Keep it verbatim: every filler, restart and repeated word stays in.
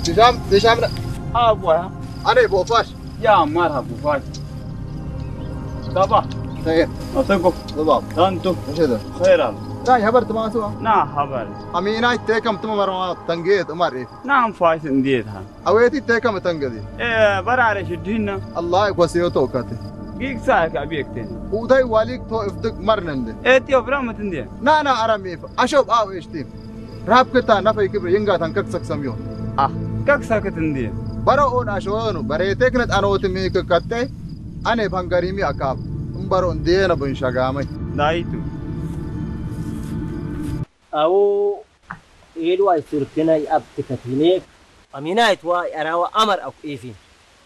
تجام تجام أبوها أنا بوفاش يا مرحبا فاش صباح خير أتقف بالضبط أنتو ايش هذا؟ خير الله لا خبرت ما سوا نا خبر أميناي تيكم تم مرة تنجيت أمري نعم فاش نديتها أويتي تيكم تنجدي إيه برارش الدهنا الله يقوسيو توكاتي جيك ساك أبيك تاني وداي واليك تو افتك مرنندي إيه تيو برامة تندي نا نا أرمي أشوف أو إيش تيم راب كتا نفي كبر ينقا تنكك سكسميون آه كك ساكت تندي برو أون أشوانو بريتك نت أنا وتمي ككتة أنا بانغاريمي أكاب برو دينا بنشجامي دايتو أو إيلو أي سركنا أبتكتينيك أمينايت واي أراوا أمر أو إيفين